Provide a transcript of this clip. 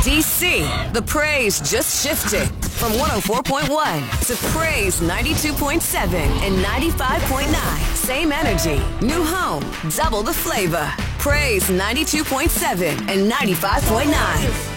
DC, the praise just shifted from 104.1 to praise 92.7 and 95.9. Same energy, new home, double the flavor. Praise 92.7 and 95.9.